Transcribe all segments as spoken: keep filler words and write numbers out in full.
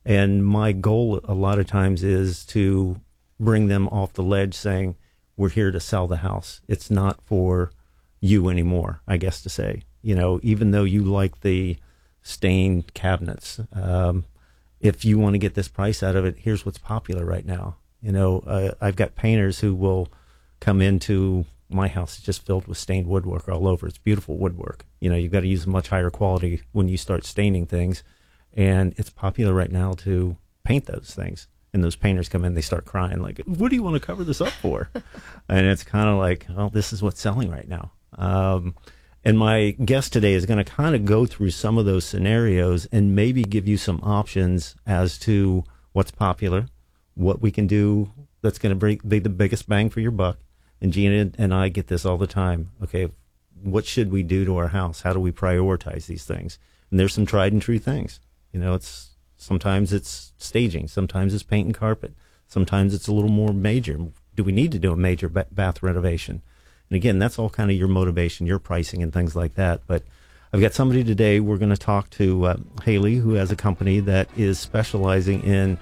And my goal a lot of times is to bring them off the ledge saying, we're here to sell the house. It's not for you anymore, I guess to say. You know, even though you like the stained cabinets, um, if you want to get this price out of it, here's what's popular right now. You know, uh, I've got painters who will come into my house. It's just filled with stained woodwork all over. It's beautiful woodwork. You know, you've got to use a much higher quality when you start staining things. And it's popular right now to paint those things. And those painters come in, they start crying like, what do you want to cover this up for? And it's kind of like, well, this is what's selling right now. Um, and my guest today is going to kind of go through some of those scenarios and maybe give you some options as to what's popular, what we can do that's going to be the biggest bang for your buck. And Gina and I get this all the time. Okay, what should we do to our house? How do we prioritize these things? And there's some tried and true things. You know, it's sometimes it's staging, sometimes it's paint and carpet, sometimes it's a little more major. Do we need to do a major ba- bath renovation? And again, that's all kind of your motivation, your pricing, and things like that. But I've got somebody today. We're going to talk to uh, Haley, who has a company that is specializing in,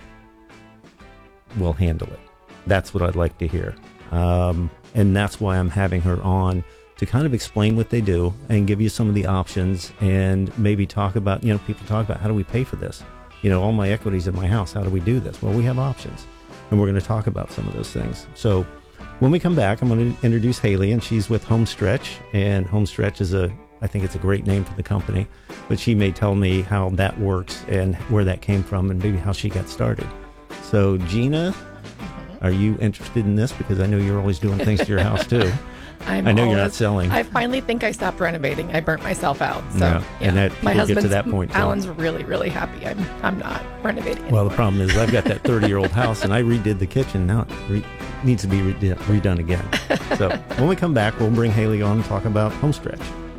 will handle it. That's what I'd like to hear. Um, and that's why I'm having her on to kind of explain what they do and give you some of the options and maybe talk about, you know, people talk about how do we pay for this? You know, all my equity's in my house. How do we do this? Well, we have options, and we're going to talk about some of those things. So when we come back, I'm going to introduce Haley, and she's with Homestretch, and Homestretch is a, I think it's a great name for the company, but she may tell me how that works and where that came from and maybe how she got started. So Gina, are you interested in this? Because I know you're always doing things to your house too. I'm I know always, you're not selling. I finally think I stopped renovating. I burnt myself out. So, yeah. yeah. And that, my we'll husband's, get to that point. Alan's too. really, really happy. I'm, I'm not renovating anymore. Well, the problem is I've got that thirty-year-old house, and I redid the kitchen. Now it re- needs to be re- redone again. So when we come back, we'll bring Haley on and talk about Homestretch.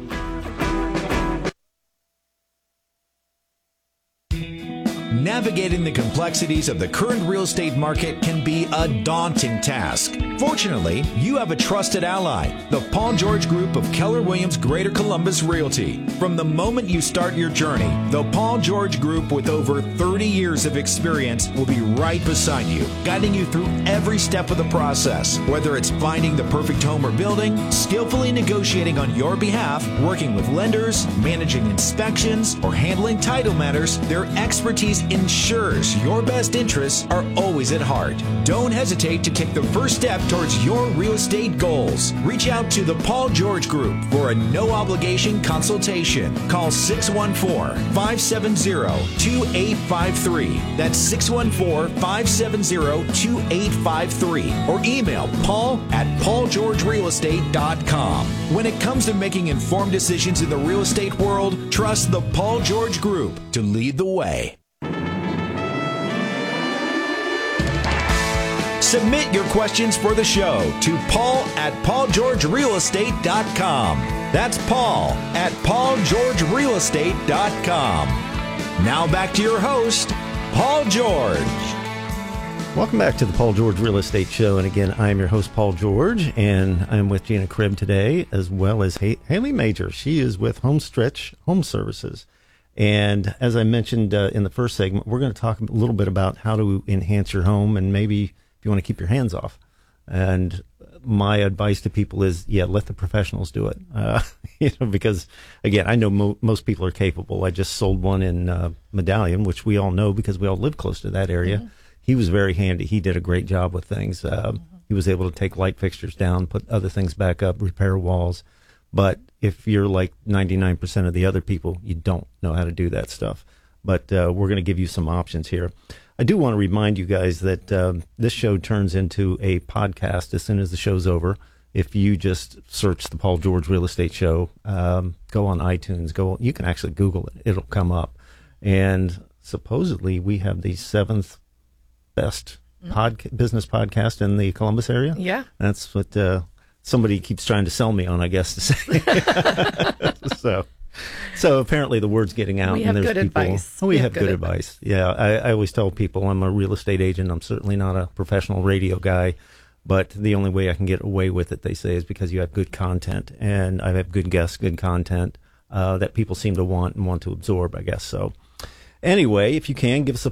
Navigating the complexities of the current real estate market can be a daunting task. Fortunately, you have a trusted ally, the Paul George Group of Keller Williams Greater Columbus Realty. From the moment you start your journey, the Paul George Group with over thirty years of experience will be right beside you, guiding you through every step of the process. Whether it's finding the perfect home or building, skillfully negotiating on your behalf, working with lenders, managing inspections, or handling title matters, their expertise ensures your best interests are always at heart. Don't hesitate to take the first step towards your real estate goals. Reach out to the Paul George Group for a no-obligation consultation. Call six one four, five seven zero, two eight five three. That's six one four, five seven zero, two eight five three. Or email paul at paul george real estate dot com. When it comes to making informed decisions in the real estate world, trust the Paul George Group to lead the way. Submit your questions for the show to paul at paul george real estate dot com. That's Paul at paul george real estate dot com. Now back to your host, Paul George. Welcome back to the Paul George Real Estate Show. And again, I'm your host, Paul George, and I'm with Gina Cribb today, as well as Hay- Haley Major. She is with Homestretch Home Services. And as I mentioned uh, in the first segment, we're going to talk a little bit about how to enhance your home and maybe if you want to keep your hands off. And my advice to people is, yeah, let the professionals do it. Uh, you know, because again, I know mo- most people are capable. I just sold one in uh, Medallion, which we all know because we all live close to that area. Mm-hmm. He was very handy. He did a great job with things. Uh, mm-hmm. He was able to take light fixtures down, put other things back up, repair walls. But if you're like ninety-nine percent of the other people, you don't know how to do that stuff. But uh, we're going to give you some options here. I do want to remind you guys that um, this show turns into a podcast as soon as the show's over. If you just search the Paul George Real Estate Show, um, go on iTunes, go. You can actually Google it; it'll come up. And supposedly, we have the seventh best pod, business podcast in the Columbus area. Yeah, that's what uh, somebody keeps trying to sell me on, I guess to say. so. So apparently the word's getting out. We have and there's good people, advice. Oh, we, we have, have good, good advice. advice. Yeah, I, I always tell people I'm a real estate agent. I'm certainly not a professional radio guy, but the only way I can get away with it, they say, is because you have good content. And I have good guests, good content uh, that people seem to want and want to absorb, I guess. So anyway, if you can, give us a